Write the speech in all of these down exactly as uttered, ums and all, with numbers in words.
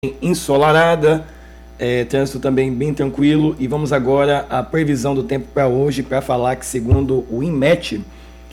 ensolarada, é, trânsito também bem tranquilo. E vamos agora à previsão do tempo para hoje, para falar que, segundo o INMET,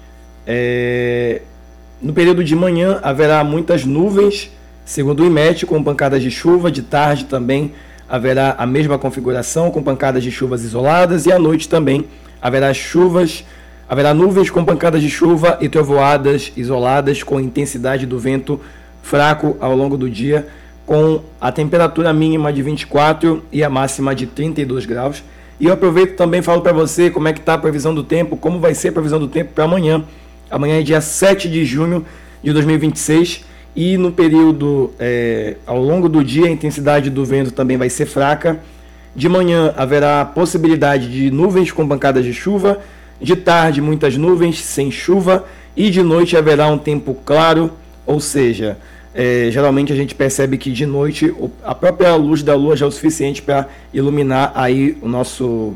é, no período de manhã haverá muitas nuvens, segundo o INMET, com pancadas de chuva. De tarde também haverá a mesma configuração, com pancadas de chuvas isoladas, e à noite também haverá chuvas, haverá nuvens com pancadas de chuva e trovoadas isoladas, com intensidade do vento fraco ao longo do dia, com a temperatura mínima de vinte e quatro e a máxima de trinta e dois graus. E eu aproveito também e falo para você como é que está a previsão do tempo, como vai ser a previsão do tempo para amanhã. Amanhã é dia sete de junho de dois mil e vinte e seis, e no período, é, ao longo do dia, a intensidade do vento também vai ser fraca. De manhã haverá possibilidade de nuvens com pancadas de chuva, de tarde muitas nuvens sem chuva, e de noite haverá um tempo claro, ou seja, É, geralmente a gente percebe que de noite a própria luz da lua já é o suficiente para iluminar aí o nosso,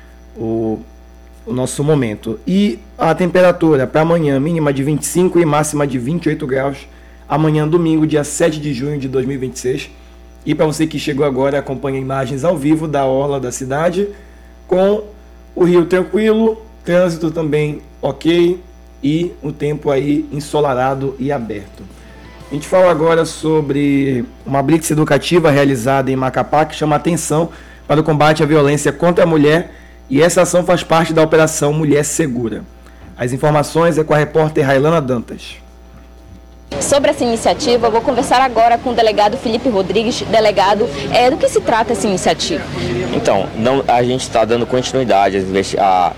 o, o nosso momento. E a temperatura para amanhã, mínima de vinte e cinco e máxima de vinte e oito graus. Amanhã, domingo, dia sete de junho de dois mil e vinte e seis. E para você que chegou agora, acompanha imagens ao vivo da orla da cidade, com o rio tranquilo, trânsito também ok, e o tempo aí ensolarado e aberto. A gente fala agora sobre uma blitz educativa realizada em Macapá, que chama atenção para o combate à violência contra a mulher, e essa ação faz parte da Operação Mulher Segura. As informações é com a repórter Railana Dantas. Sobre essa iniciativa, eu vou conversar agora com o delegado Felipe Rodrigues. Delegado, é, do que se trata essa iniciativa? Então, não, a gente está dando continuidade à,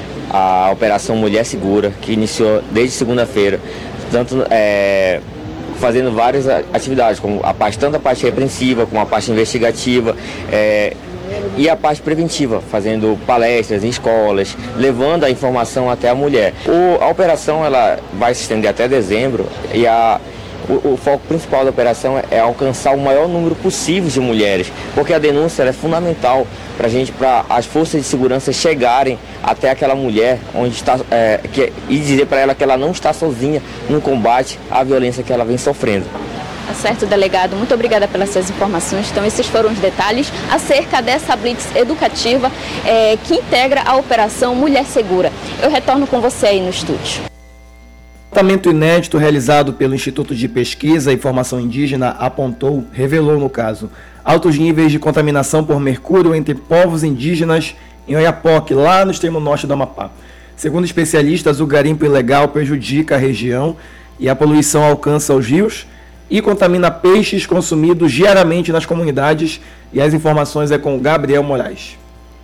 à Operação Mulher Segura, que iniciou desde segunda-feira, tanto é, fazendo várias atividades, como a parte, tanto a parte repreensiva, como a parte investigativa, é, e a parte preventiva, fazendo palestras em escolas, levando a informação até a mulher. O, a operação ela vai se estender até dezembro, e a, o, o foco principal da operação é, é alcançar o maior número possível de mulheres, porque a denúncia ela é fundamental para a gente, para as forças de segurança chegarem até aquela mulher onde está, é, que, e dizer para ela que ela não está sozinha no combate à violência que ela vem sofrendo. Tá certo, delegado. Muito obrigada pelas suas informações. Então, esses foram os detalhes acerca dessa blitz educativa é, que integra a Operação Mulher Segura. Eu retorno com você aí no estúdio. O tratamento inédito realizado pelo Instituto de Pesquisa e Formação Indígena apontou, revelou no caso, altos níveis de contaminação por mercúrio entre povos indígenas em Oiapoque, lá no extremo norte do Amapá. Segundo especialistas, o garimpo ilegal prejudica a região e a poluição alcança os rios e contamina peixes consumidos diariamente nas comunidades. E as informações é com Gabriel Moraes.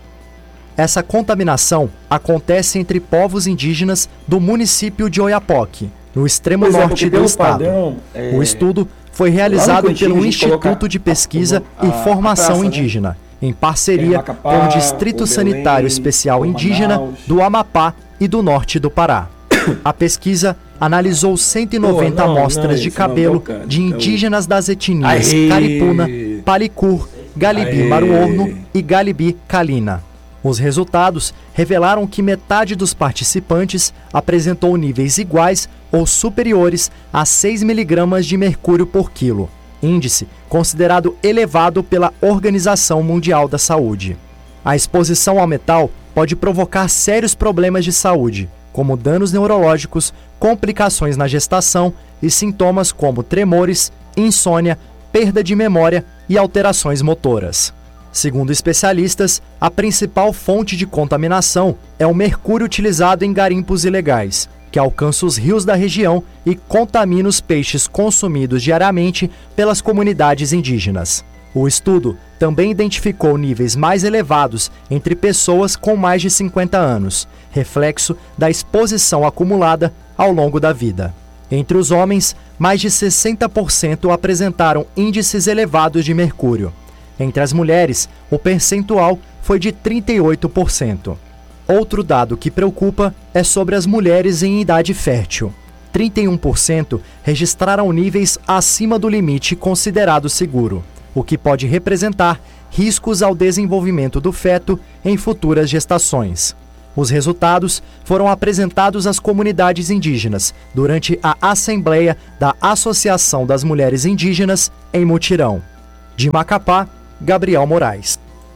Essa contaminação acontece entre povos indígenas do município de Oiapoque, no extremo Pois é, norte do estado. Padrão, é... O estudo foi realizado Cantinho, pelo Instituto de Pesquisa a, a, e Formação praça, Indígena, né? Em parceria Macapá, com o Distrito o Sanitário Belém, Especial Indígena do Amapá e do norte do Pará. A pesquisa analisou cento e noventa oh, não, amostras não, de cabelo não, não, de indígenas das etnias Aê. Caripuna, Palicur, Galibi Aê. Maruorno e Galibi Calina. Os resultados revelaram que metade dos participantes apresentou níveis iguais ou superiores a seis miligramas de mercúrio por quilo, índice considerado elevado pela Organização Mundial da Saúde. A exposição ao metal pode provocar sérios problemas de saúde, como danos neurológicos, complicações na gestação e sintomas como tremores, insônia, perda de memória e alterações motoras. Segundo especialistas, a principal fonte de contaminação é o mercúrio utilizado em garimpos ilegais, que alcança os rios da região e contamina os peixes consumidos diariamente pelas comunidades indígenas. O estudo também identificou níveis mais elevados entre pessoas com mais de cinquenta anos, reflexo da exposição acumulada ao longo da vida. Entre os homens, mais de sessenta por cento apresentaram índices elevados de mercúrio. Entre as mulheres, o percentual foi de trinta e oito por cento. Outro dado que preocupa é sobre as mulheres em idade fértil. trinta e um por cento registraram níveis acima do limite considerado seguro, o que pode representar riscos ao desenvolvimento do feto em futuras gestações. Os resultados foram apresentados às comunidades indígenas durante a Assembleia da Associação das Mulheres Indígenas em Mutirão. De Macapá, Gabriel Moraes.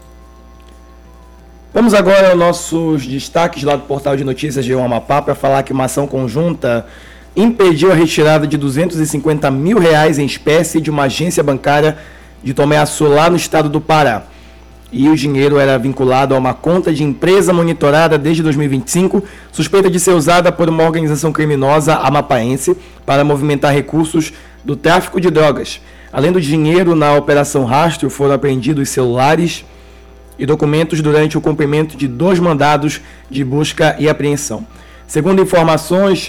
Vamos agora aos nossos destaques lá do portal de notícias G um Amapá para falar que uma ação conjunta impediu a retirada de duzentos e cinquenta mil reais em espécie de uma agência bancária de Tomé-Açu lá no estado do Pará. E o dinheiro era vinculado a uma conta de empresa monitorada desde dois mil e vinte e cinco, suspeita de ser usada por uma organização criminosa amapaense para movimentar recursos do tráfico de drogas. Além do dinheiro, na Operação Rastro foram apreendidos celulares e documentos durante o cumprimento de dois mandados de busca e apreensão. Segundo informações,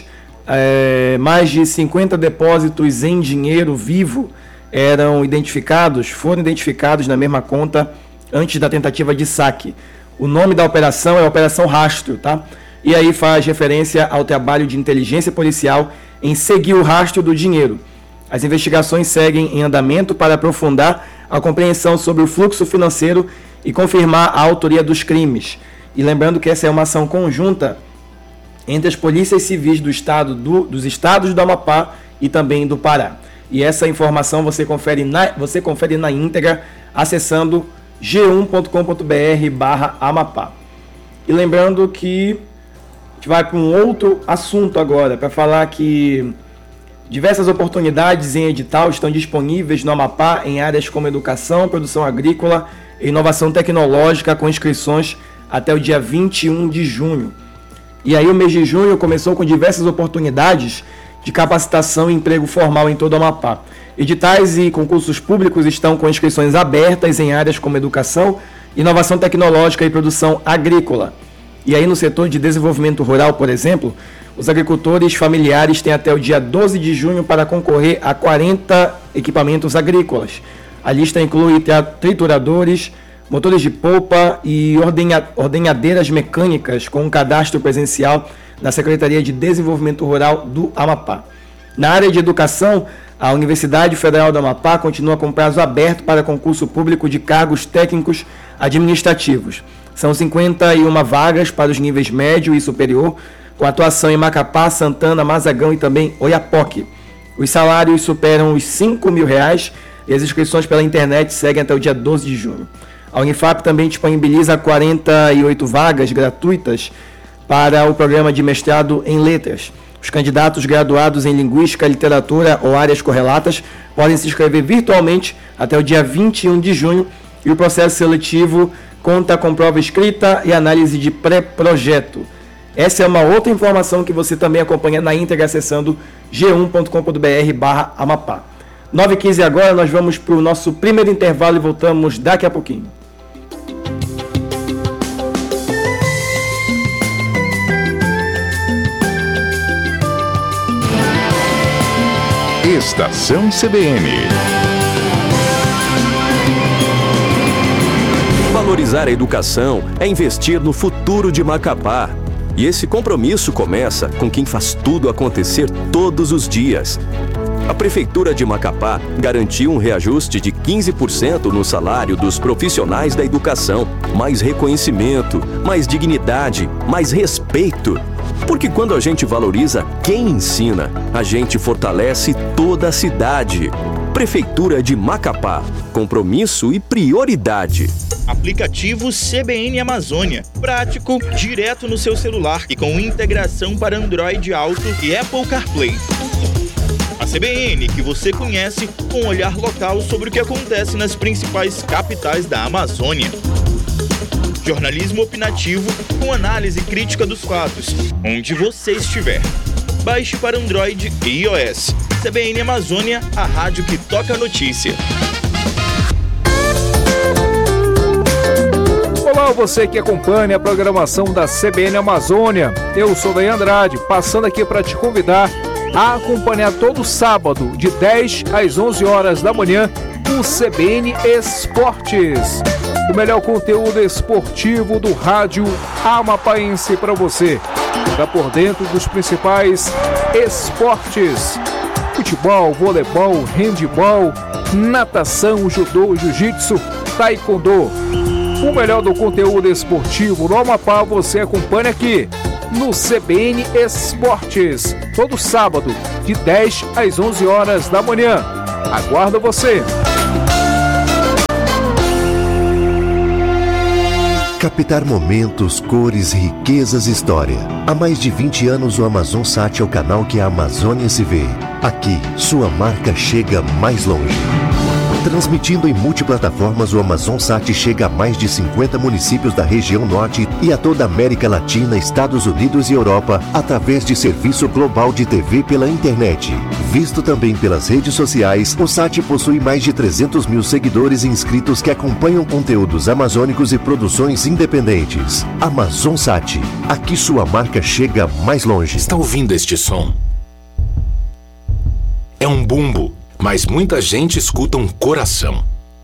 é, mais de cinquenta depósitos em dinheiro vivo eram identificados, foram identificados na mesma conta antes da tentativa de saque. O nome da operação é Operação Rastro, tá? E aí faz referência ao trabalho de inteligência policial em seguir o rastro do dinheiro. As investigações seguem em andamento para aprofundar a compreensão sobre o fluxo financeiro e confirmar a autoria dos crimes. E lembrando que essa é uma ação conjunta entre as polícias civis do estado do, dos estados do Amapá e também do Pará. E essa informação você confere na, você confere na íntegra acessando g um ponto com ponto b r barra Amapá. E lembrando que a gente vai para um outro assunto agora, para falar que diversas oportunidades em edital estão disponíveis no Amapá em áreas como educação, produção agrícola e inovação tecnológica, com inscrições até o dia vinte e um de junho. E aí o mês de junho começou com diversas oportunidades de capacitação e emprego formal em todo o Amapá. Editais e concursos públicos estão com inscrições abertas em áreas como educação, inovação tecnológica e produção agrícola. E aí no setor de desenvolvimento rural, por exemplo, os agricultores familiares têm até o dia doze de junho para concorrer a quarenta equipamentos agrícolas. A lista inclui trituradores, motores de polpa e ordenha, ordenhadeiras mecânicas com um cadastro presencial na Secretaria de Desenvolvimento Rural do Amapá. Na área de educação, a Universidade Federal do Amapá continua com prazo aberto para concurso público de cargos técnicos administrativos. São cinquenta e uma vagas para os níveis médio e superior, com atuação em Macapá, Santana, Mazagão e também Oiapoque. Os salários superam os cinco mil reais e as inscrições pela internet seguem até o dia doze de junho. A Unifap também disponibiliza quarenta e oito vagas gratuitas para o programa de mestrado em letras. Os candidatos graduados em linguística, literatura ou áreas correlatas podem se inscrever virtualmente até o dia vinte e um de junho e o processo seletivo conta com prova escrita e análise de pré-projeto. Essa é uma outra informação que você também acompanha na íntegra acessando g um ponto com ponto b r barra Amapá. nove e quinze agora, nós vamos para o nosso primeiro intervalo e voltamos daqui a pouquinho. Estação C B N. Valorizar a educação é investir no futuro de Macapá. E esse compromisso começa com quem faz tudo acontecer todos os dias. A Prefeitura de Macapá garantiu um reajuste de quinze por cento no salário dos profissionais da educação. Mais reconhecimento, mais dignidade, mais respeito. Porque quando a gente valoriza quem ensina, a gente fortalece toda a cidade. Prefeitura de Macapá. Compromisso e prioridade. Aplicativo C B N Amazônia. Prático, direto no seu celular e com integração para Android Auto e Apple CarPlay. A C B N que você conhece com um olhar local sobre o que acontece nas principais capitais da Amazônia. Jornalismo opinativo com análise crítica dos fatos, onde você estiver. Baixe para Android e iOS. C B N Amazônia, a rádio que toca a notícia. Olá, você que acompanha a programação da C B N Amazônia. Eu sou Daí Andrade, passando aqui para te convidar a acompanhar todo sábado, de dez às onze horas da manhã, o C B N Esportes. O melhor conteúdo esportivo do rádio amapaense para você. Está por dentro dos principais esportes: futebol, voleibol, handebol, natação, judô, jiu-jitsu, taekwondo. O melhor do conteúdo esportivo no Amapá você acompanha aqui no C B N Esportes, todo sábado, de dez às onze horas da manhã. Aguardo você! Captar momentos, cores, riquezas e história. Há mais de vinte anos o AmazonSat é o canal que a Amazônia se vê. Aqui, sua marca chega mais longe. Transmitindo em multiplataformas, o AmazonSat chega a mais de cinquenta municípios da região norte e a toda a América Latina, Estados Unidos e Europa, através de serviço global de T V pela internet. Visto também pelas redes sociais, o Sat possui mais de trezentos mil seguidores e inscritos que acompanham conteúdos amazônicos e produções independentes. AmazonSat, aqui sua marca chega mais longe. Está ouvindo este som? É um bumbo. Mas muita gente escuta um coração.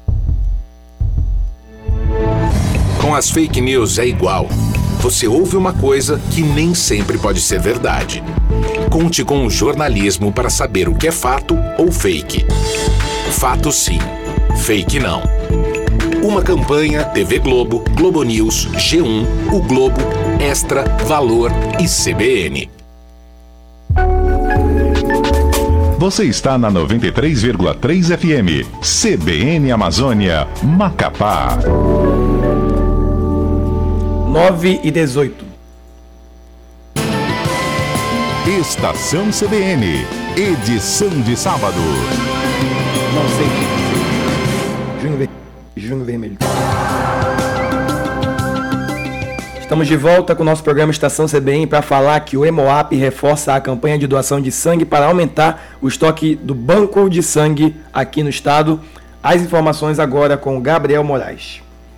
Com as fake news é igual. Você ouve uma coisa que nem sempre pode ser verdade. Conte com o jornalismo para saber o que é fato ou fake. Fato sim, fake não. Uma campanha T V Globo, Globo News, G um, O Globo, Extra, Valor e C B N. Você está na noventa e três vírgula três F M, C B N Amazônia, Macapá. nove e dezoito. Estação C B N, edição de sábado. Não sei. Junho, ver... Junho Vermelho. Estamos de volta com o nosso programa Estação C B N para falar que o Hemoap reforça a campanha de doação de sangue para aumentar o estoque do banco de sangue aqui no estado. As informações agora com o Gabriel Moraes.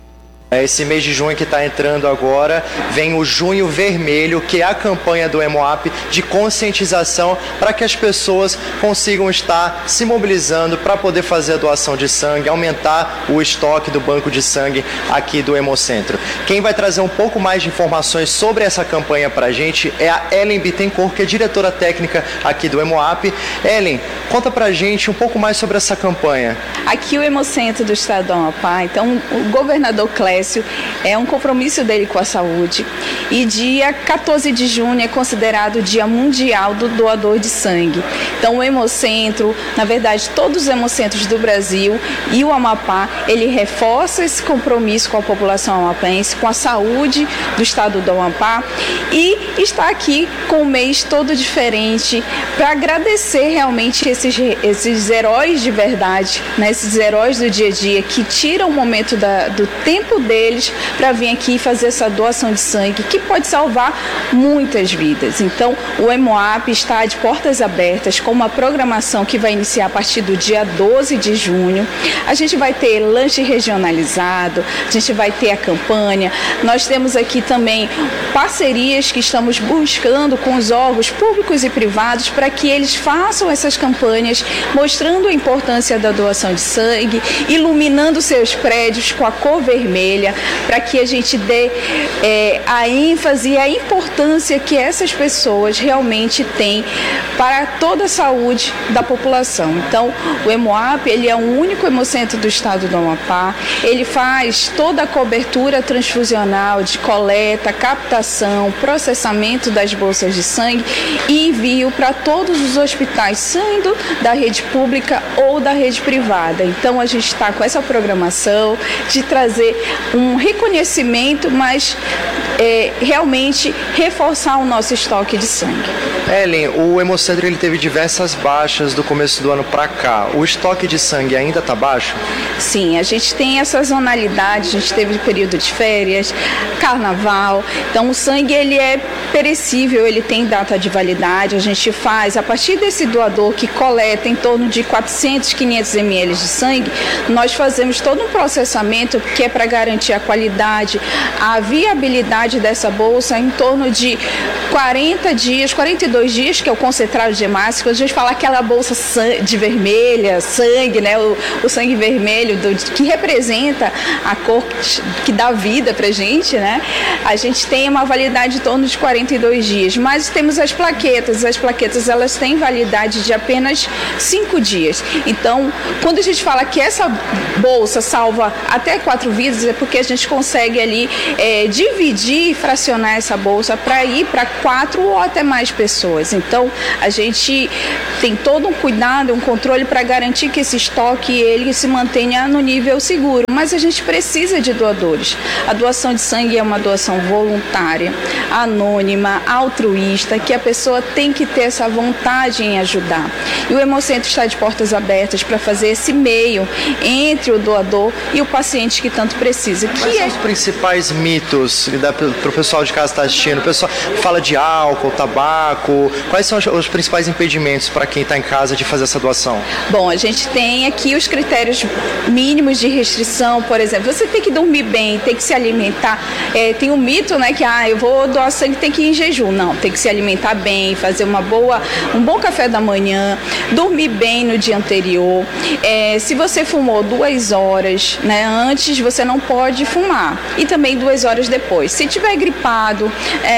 Esse mês de junho que está entrando agora, vem o Junho Vermelho, que é a campanha do Hemoap de conscientização para que as pessoas consigam estar se mobilizando para poder fazer a doação de sangue, aumentar o estoque do banco de sangue aqui do Hemocentro. Quem vai trazer um pouco mais de informações sobre essa campanha para a gente é a Ellen Bittencourt, que é diretora técnica aqui do Hemoap. Ellen, conta para a gente um pouco mais sobre essa campanha. Aqui o Hemocentro do estado do Amapá, então o governador Clécio é um compromisso dele com a saúde, e dia quatorze de junho é considerado o Dia Mundial do Doador de Sangue. Então o Hemocentro, na verdade todos os hemocentros do Brasil e o Amapá, ele reforça esse compromisso com a população amapense, com a saúde do estado do Amapá, e está aqui com o mês todo diferente para agradecer realmente esses, esses heróis de verdade, né? Esses heróis do dia a dia que tiram o momento da, do tempo deles para vir aqui e fazer essa doação de sangue que pode salvar muitas vidas. Então o Hemoap está de portas abertas com uma programação que vai iniciar a partir do dia doze de junho. A gente vai ter lanche regionalizado, a gente vai ter a campanha, nós temos aqui também parcerias que estamos buscando com os órgãos públicos e privados para que eles façam essas campanhas mostrando a importância da doação de sangue, iluminando seus prédios com a cor vermelha, para que a gente dê é, a ênfase e a importância que essas pessoas realmente têm para toda a saúde da população. Então, o Hemoap, ele é o único hemocentro do estado do Amapá, ele faz toda a cobertura transfusional de coleta, captação, processamento das bolsas de sangue e envio para todos os hospitais, sendo da rede pública ou da rede privada. Então, a gente está com essa programação de trazer um reconhecimento, mas é, realmente reforçar o nosso estoque de sangue. Ellen, o Hemocentro ele teve diversas baixas do começo do ano para cá. O estoque de sangue ainda está baixo? Sim, a gente tem essa zonalidade, a gente teve período de férias, carnaval, então o sangue ele é perecível, ele tem data de validade, a gente faz, a partir desse doador que coleta em torno de quatrocentos, quinhentos mililitros de sangue, nós fazemos todo um processamento que é para garantir a qualidade, a viabilidade dessa bolsa em torno de quarenta dias, quarenta e dois dias, que é o concentrado de hemácia. Quando a gente fala aquela bolsa de vermelha, sangue, né, o, o sangue vermelho do, que representa a cor que dá vida pra gente, né? A gente tem uma validade em torno de quarenta e dois dias, mas temos as plaquetas, as plaquetas elas têm validade de apenas cinco dias. Então, quando a gente fala que essa bolsa salva até quatro vidas, é porque a gente consegue ali é, dividir e fracionar essa bolsa para ir para quatro ou até mais pessoas. Então, a gente tem todo um cuidado, um controle para garantir que esse estoque ele se mantenha no nível seguro. mas a gente precisa de doadores. A doação de sangue é uma doação voluntária, anônima, altruísta, que a pessoa tem que ter essa vontade em ajudar. E o Hemocentro está de portas abertas para fazer esse meio entre o doador e o paciente que tanto precisa. Que Quais é... são os principais mitos para o pessoal de casa estar assistindo? O pessoal fala de álcool, tabaco. Quais são os principais impedimentos para quem está em casa de fazer essa doação? Bom, a gente tem aqui os critérios mínimos de restrição, por exemplo, você tem que dormir bem, tem que se alimentar. É, tem um mito, né, que ah, eu vou doar sangue, tem que ir em jejum. Não, tem que se alimentar bem, fazer uma boa, um bom café da manhã, dormir bem no dia anterior. É, se você fumou duas horas, né, antes, você não pode fumar. E também duas horas depois. Se tiver gripado,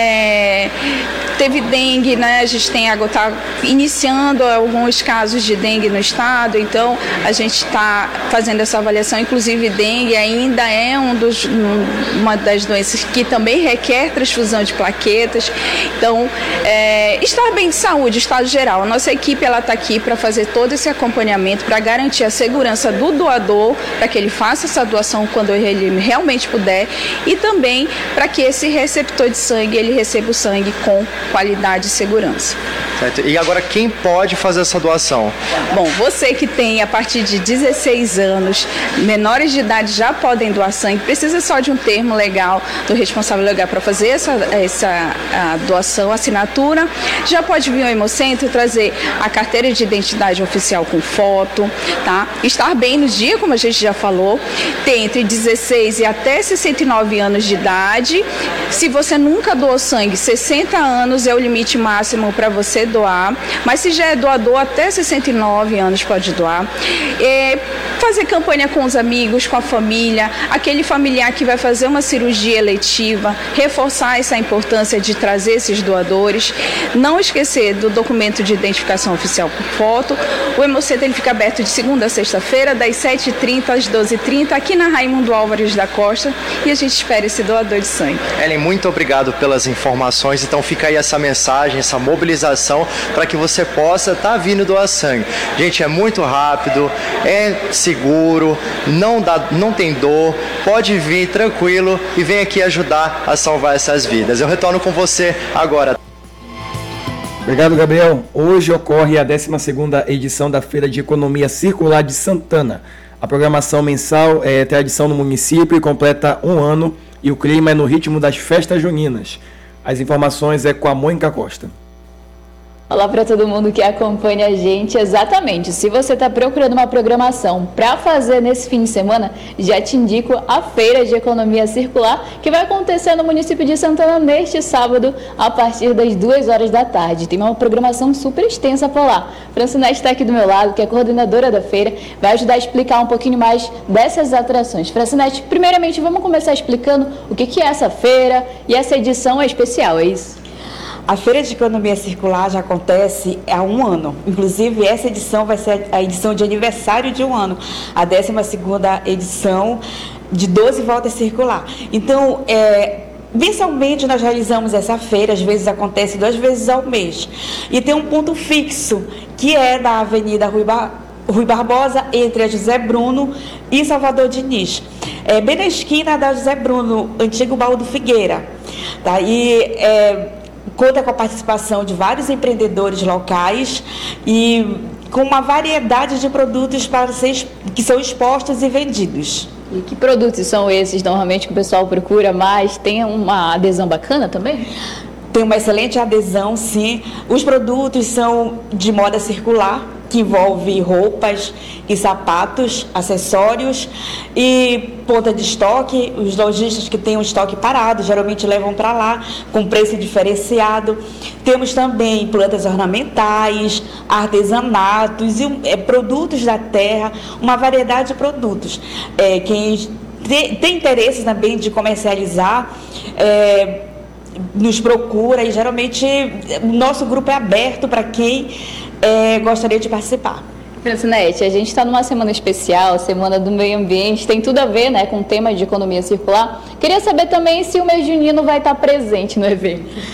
é, teve dengue, né, a gente tem agora tá iniciando alguns casos de dengue no estado, então a gente está fazendo essa avaliação. Inclusive, dengue ainda é um dos, um, uma das doenças que também requer transfusão de plaquetas. Então, é, estar bem de saúde, estado geral. A nossa equipe está aqui para fazer todo esse acompanhamento, para garantir a segurança do doador, para que ele faça essa doação quando ele realmente puder, e também para que esse receptor de sangue ele receba o sangue com qualidade e segurança. Certo. E agora, quem pode fazer essa doação? Bom, você que tem a partir de dezesseis anos, menores de idade já podem doar sangue, precisa só de um termo legal do responsável legal para fazer essa, essa a doação, assinatura. Já pode vir ao Hemocentro trazer a carteira de identidade oficial com foto, tá? Estar bem no dia, como a gente já falou, ter entre dezesseis e até sessenta e nove anos de idade. Se você nunca doou sangue, sessenta anos é o limite máximo para você doar, mas se já é doador, até sessenta e nove anos pode doar. É, fazer campanha com os amigos, com a família, aquele familiar que vai fazer uma cirurgia eletiva, reforçar essa importância de trazer esses doadores, não esquecer do documento de identificação oficial por foto. O Hemocentro ele fica aberto de segunda a sexta-feira, das sete e trinta às doze e trinta, aqui na Raimundo Álvares da Costa, e a gente espera esse doador de sangue. Ellen, muito obrigado pelas informações. Então fica aí essa mensagem, essa mobilização para que você possa estar tá vindo doar sangue. Gente, é muito rápido, é seguro, não, dá, não tem dor, pode vir tranquilo e vem aqui ajudar a salvar essas vidas. Eu retorno com você agora. Obrigado, Gabriel. Hoje ocorre a décima segunda edição da Feira de Economia Circular de Santana. A programação mensal é tradição no município e completa um ano, e o clima é no ritmo das festas juninas. As informações é com a Mônica Costa. Olá para todo mundo que acompanha a gente. Exatamente, se você está procurando uma programação para fazer nesse fim de semana, já te indico a Feira de Economia Circular, que vai acontecer no município de Santana neste sábado, a partir das duas horas da tarde. Tem uma programação super extensa por lá. Francinete está aqui do meu lado, que é coordenadora da feira, vai ajudar a explicar um pouquinho mais dessas atrações. Francinete, primeiramente vamos começar explicando o que que é essa feira, e essa edição é especial, é isso? A Feira de Economia Circular já acontece há um ano. Inclusive, essa edição vai ser a edição de aniversário de um ano, a décima segunda edição de doze Voltas Circular. Então, é, mensalmente nós realizamos essa feira, às vezes acontece duas vezes ao mês. E tem um ponto fixo, que é na Avenida Rui, Bar Rui Barbosa, entre a José Bruno e Salvador Diniz. É, bem na esquina da José Bruno, antigo Baú do Figueira. Tá? E, é, conta com a participação de vários empreendedores locais e com uma variedade de produtos para ser, que são expostos e vendidos. E que produtos são esses normalmente que o pessoal procura mais? Tem uma adesão bacana também? Tem uma excelente adesão, sim. Os produtos são de moda circular, que envolve roupas e sapatos, acessórios e ponta de estoque. Os lojistas que têm um estoque parado geralmente levam para lá com preço diferenciado. Temos também plantas ornamentais, artesanatos e é, produtos da terra, uma variedade de produtos. É, quem te, tem interesse também de comercializar, é, nos procura, e geralmente o nosso grupo é aberto para quem É, gostaria de participar. Francinete, a gente está numa semana especial, Semana do Meio Ambiente, tem tudo a ver, né, com o tema de economia circular. Queria saber também se o mês junino vai estar presente no evento.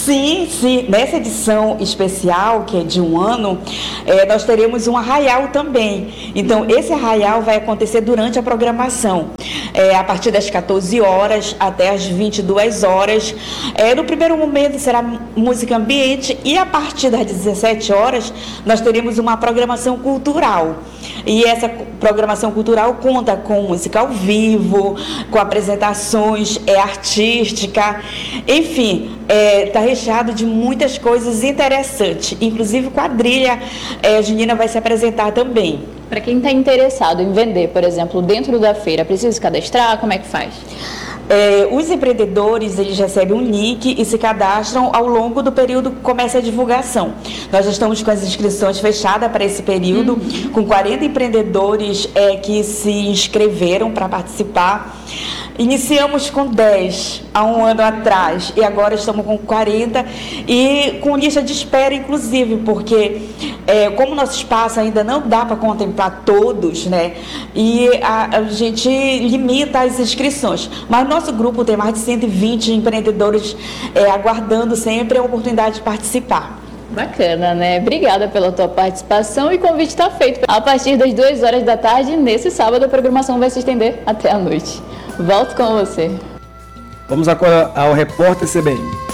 Sim, sim. Nessa edição especial, que é de um ano, é, nós teremos um arraial também. Então, esse arraial vai acontecer durante a programação, é, a partir das quatorze horas até as vinte e duas horas. É, no primeiro momento será música ambiente e a partir das dezessete horas nós teremos uma programação cultural. E essa programação cultural conta com música ao vivo, com apresentações, é artística, enfim, está é, recheado de muitas coisas interessantes, inclusive quadrilha é, junina vai se apresentar também. Para quem está interessado em vender, por exemplo, dentro da feira, precisa se cadastrar? Como é que faz? É, os empreendedores, eles recebem um link e se cadastram ao longo do período que começa a divulgação. Nós já estamos com as inscrições fechadas para esse período, uhum. com quarenta empreendedores é, que se inscreveram para participar. Iniciamos com dez há um ano atrás e agora estamos com quarenta e com lista de espera, inclusive, porque é, como nosso espaço ainda não dá para contemplar todos, né? E a, a gente limita as inscrições. Mas nosso grupo tem mais de cento e vinte empreendedores é, aguardando sempre a oportunidade de participar. Bacana, né? Obrigada pela tua participação e o convite está feito. A partir das duas horas da tarde, nesse sábado, a programação vai se estender até a noite. Volto com você. Vamos agora ao repórter C B N.